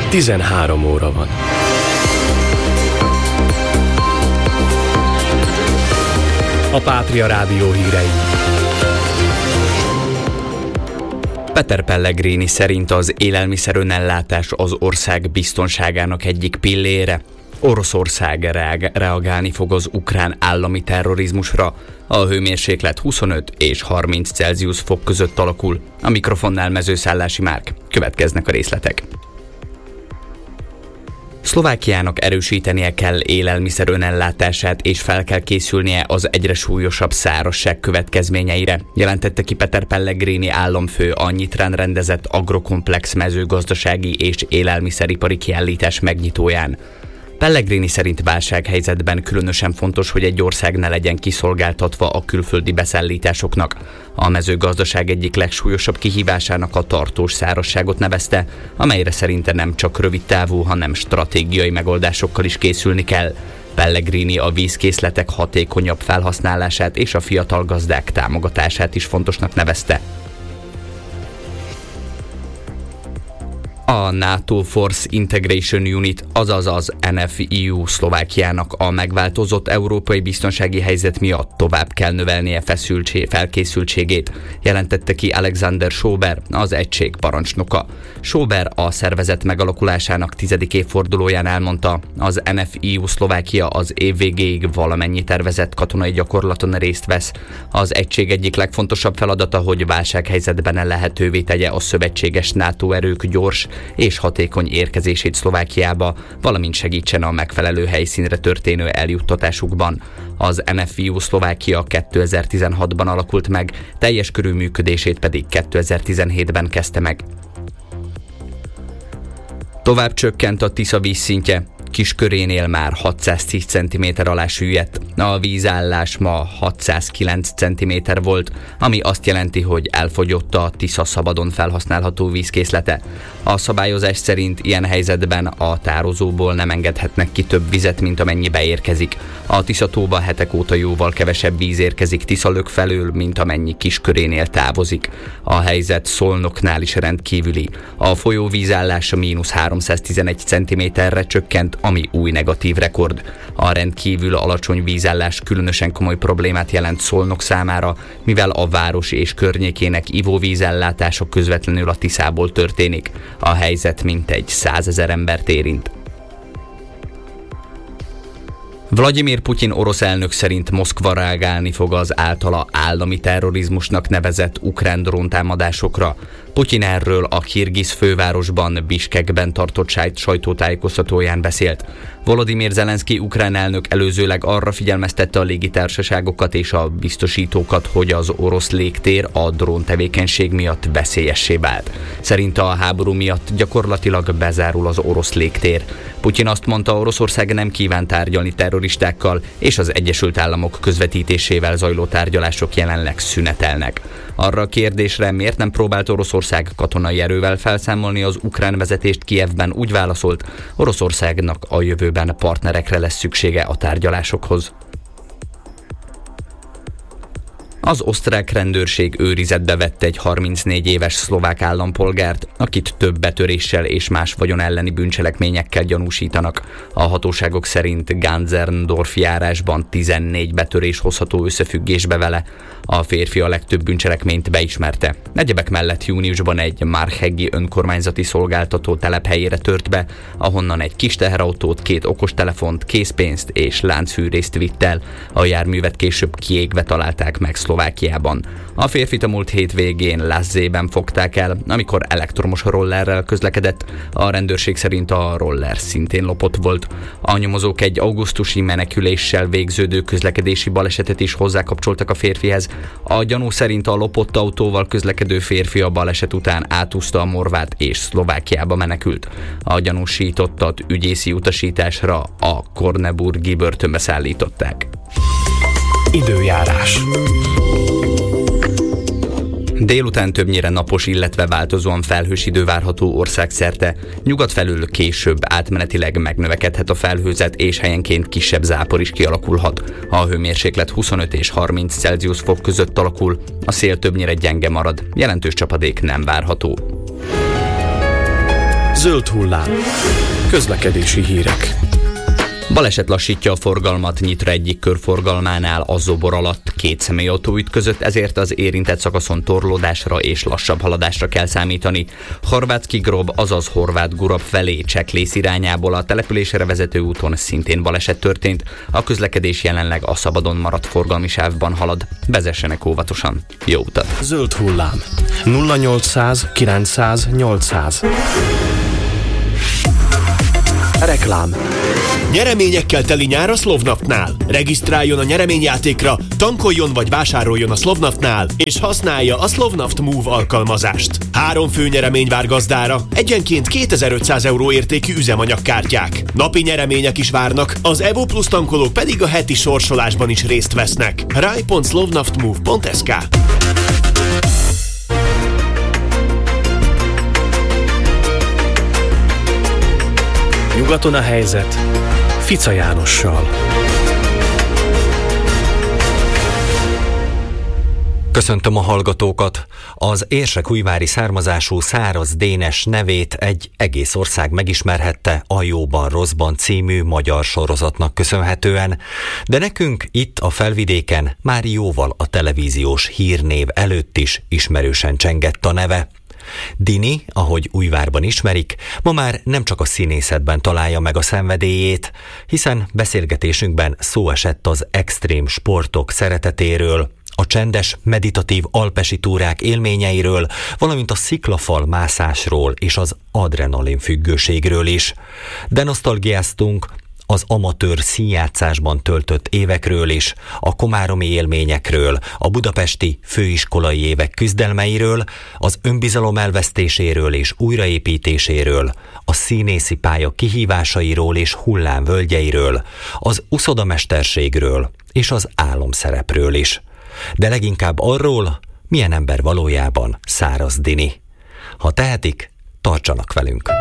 13 óra van. A Pátria Rádió hírei. Peter Pellegrini szerint az élelmiszerönellátás az ország biztonságának egyik pillére. Oroszország reagálni fog az ukrán állami terrorizmusra. A hőmérséklet 25 és 30 Celsius fok között alakul. A mikrofonnál Mezőszállási Márk. Következnek a részletek. Szlovákiának erősítenie kell élelmiszerönellátását és fel kell készülnie az egyre súlyosabb szárazság következményeire, jelentette ki Peter Pellegrini államfő a Nyitrán rendezett agrokomplex mezőgazdasági és élelmiszeripari kiállítás megnyitóján. Pellegrini szerint válsághelyzetben különösen fontos, hogy egy ország ne legyen kiszolgáltatva a külföldi beszállításoknak. A mezőgazdaság egyik legsúlyosabb kihívásának a tartós szárazságot nevezte, amelyre szerinte nem csak rövidtávú, hanem stratégiai megoldásokkal is készülni kell. Pellegrini a vízkészletek hatékonyabb felhasználását és a fiatal gazdák támogatását is fontosnak nevezte. A NATO Force Integration Unit, azaz az NFEU Szlovákiának a megváltozott európai biztonsági helyzet miatt tovább kell növelnie felkészültségét, jelentette ki Alexander Schober, az egység parancsnoka. Schober a szervezet megalakulásának 10. évfordulóján elmondta, az NFEU Szlovákia az év végéig valamennyi tervezett katonai gyakorlaton részt vesz. Az egység egyik legfontosabb feladata, hogy válsághelyzetben lehetővé tegye a szövetséges NATO erők gyors és hatékony érkezését Szlovákiába, valamint segítsen a megfelelő helyszínre történő eljuttatásukban. Az NFEU Szlovákia 2016-ban alakult meg, teljes körű működését pedig 2017-ben kezdte meg. Tovább csökkent a Tisza vízszintje. Kiskörénél már 610 cm alá süllyedt. A vízállás ma 609 cm volt, ami azt jelenti, hogy elfogyott a Tisza szabadon felhasználható vízkészlete. A szabályozás szerint ilyen helyzetben a tározóból nem engedhetnek ki több vizet, mint amennyi beérkezik. A Tiszatóba hetek óta jóval kevesebb víz érkezik Tiszalök felől, mint amennyi Kiskörénél távozik. A helyzet Szolnoknál is rendkívüli. A folyó vízállása -311 cm-re csökkent, ami új negatív rekord. A rendkívül alacsony vízállás különösen komoly problémát jelent Szolnok számára, mivel a város és környékének ivóvízellátása közvetlenül a Tiszából történik. A helyzet mintegy 100 000 embert érint. Vladimir Putyin orosz elnök szerint Moszkva reagálni fog az általa állami terrorizmusnak nevezett ukrán dróntámadásokra. Putyin erről a kirgiz fővárosban, Biskekben tartott sajtótájékoztatóján beszélt. Volodymyr Zelenszky ukrán elnök előzőleg arra figyelmeztette a légitársaságokat és a biztosítókat, hogy az orosz légtér a dróntevékenység miatt veszélyessé vált. Szerinte a háború miatt gyakorlatilag bezárul az orosz légtér. Putyin azt mondta, Oroszország nem kíván tárgyalni terroristákkal, és az Egyesült Államok közvetítésével zajló tárgyalások jelenleg szünetelnek. Arra a kérdésre, miért nem próbált Oroszország katonai erővel felszámolni az ukrán vezetést Kijevben, úgy válaszolt, Oroszországnak a jövőben partnerekre lesz szüksége a tárgyalásokhoz. Az osztrák rendőrség őrizetbe vett egy 34 éves szlovák állampolgárt, akit több betöréssel és más vagyon elleni bűncselekményekkel gyanúsítanak. A hatóságok szerint Ganzerndorf járásban 14 betörés hozható összefüggésbe vele. A férfi a legtöbb bűncselekményt beismerte. Egyebek mellett júniusban egy Márhegyi önkormányzati szolgáltató telephelyére tört be, ahonnan egy kis teherautót, 2 okostelefont, készpénzt és láncfűrészt vitt el. A járművet később kiégve találták meg Szlovákiában. A férfit a múlt hétvégén Lászében fogták el, amikor elektromos rollerrel közlekedett. A rendőrség szerint a roller szintén lopott volt. A nyomozók egy augusztusi meneküléssel végződő közlekedési balesetet is hozzákapcsoltak a férfihez. A gyanú szerint a lopott autóval közlekedő férfi a baleset után átúszta a Morvát és Szlovákiába menekült. A gyanúsítottat ügyészi utasításra a Korneburgi börtönbe szállították. Időjárás. Délután többnyire napos, illetve változóan felhős idő várható országszerte. Nyugat felül később átmenetileg megnövekedhet a felhőzet, és helyenként kisebb zápor is kialakulhat. A hőmérséklet 25 és 30 Celsius fok között alakul, a szél többnyire gyenge marad, jelentős csapadék nem várható. Zöld hullám. Közlekedési hírek. Baleset lassítja a forgalmat Nyitra egyik körforgalmánál, a Zobor alatt 2 személyautó ütközött, ezért az érintett szakaszon torlódásra és lassabb haladásra kell számítani. Horváthki Grob, azaz Horváth Gurab felé Cseklész irányából a településre vezető úton szintén baleset történt. A közlekedés jelenleg a szabadon maradt forgalmi sávban halad. Vezessenek óvatosan. Jó utat! Zöld hullám. 0800 900 800. Reklám. Nyereményekkel teli nyár a Slovnaftnál. Regisztráljon a nyereményjátékra, tankoljon vagy vásároljon a Slovnaftnál, és használja a Slovnaft Move alkalmazást. 3 fő nyeremény vár gazdára, egyenként 2500 € értékű üzemanyagkártyák. Napi nyeremények is várnak, az Evo Plus tankolók pedig a heti sorsolásban is részt vesznek. rai.slovnaftmove.sk. Nyugaton a helyzet Fica Jánossal. Köszöntöm a hallgatókat! Az érsekújvári származású Száraz Dénes nevét egy egész ország megismerhette a Jóban Rosszban című magyar sorozatnak köszönhetően, de nekünk itt a Felvidéken már jóval a televíziós hírnév előtt is ismerősen csengett a neve. Dini, ahogy Újvárban ismerik, ma már nem csak a színészetben találja meg a szenvedélyét, hiszen beszélgetésünkben szó esett az extrém sportok szeretetéről, a csendes, meditatív alpesi túrák élményeiről, valamint a sziklafal mászásról és az adrenalin függőségről is. De nosztalgiáztunk az amatőr színjátszásban töltött évekről is, a komáromi élményekről, a budapesti főiskolai évek küzdelmeiről, az önbizalom elvesztéséről és újraépítéséről, a színészi pálya kihívásairól és hullámvölgyeiről, az uszodamesterségről és az álomszerepről is. De leginkább arról, milyen ember valójában Száraz Dini. Ha tehetik, tartsanak velünk!